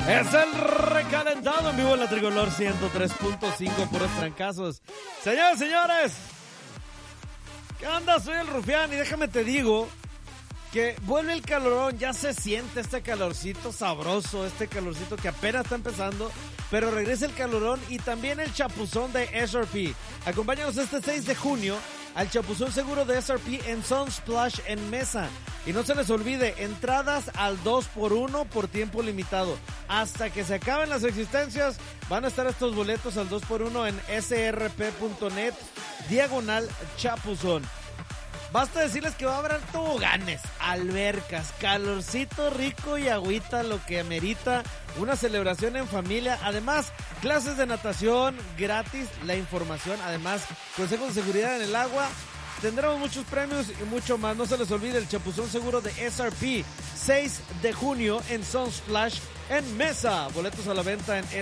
Es el recalentado en vivo en la Tricolor 103.5 puros trancazos. Señores, señores, ¿qué onda? Soy el Rufián y déjame te digo que vuelve el calorón, ya se siente este calorcito sabroso, este calorcito que apenas está empezando, pero regresa el calorón y también el chapuzón de SRP. Acompáñanos este 6 de junio al chapuzón seguro de SRP en Sunsplash en Mesa. Y no se les olvide, entradas al 2x1 por tiempo limitado. Hasta que se acaben las existencias, van a estar estos boletos al 2x1 en srp.net/chapuzón. Basta decirles que va a haber toboganes, albercas, calorcito rico y agüita, lo que amerita una celebración en familia. Además, clases de natación gratis, la información, además, consejos de seguridad en el agua. Tendremos muchos premios y mucho más. No se les olvide el chapuzón seguro de SRP, 6 de junio en Sunsplash en Mesa. Boletos a la venta en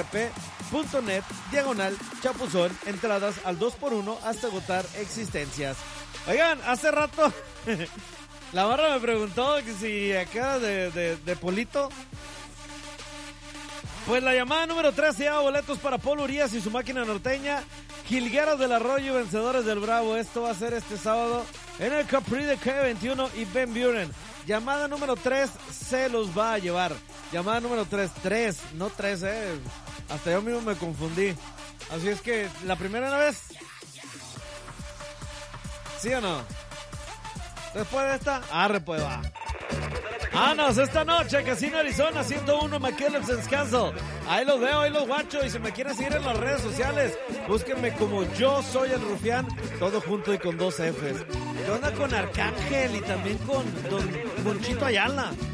srp.net/chapuzón. Entradas al 2x1 hasta agotar existencias. Oigan, hace rato la barra me preguntó que si acá de Polito. Pues la llamada número 3 se llama boletos para Paul Urias y su máquina norteña. Jilgueros del Arroyo, vencedores del Bravo. Esto va a ser este sábado en el Capri de K21 y Ben Buren. Llamada número 3 se los va a llevar. Llamada número 3, no 3, hasta yo mismo me confundí. Así es que la primera vez, ¿sí o no? Después de esta, pues va. Vámonos esta noche, Casino Arizona 101 McKellen's Castle. Ahí los veo, ahí los guacho. Y si me quieren seguir en las redes sociales, búsquenme como Yo Soy el Rufián, todo junto y con 2 Fs. ¿Qué onda con Arcángel y también con Don Monchito Ayala?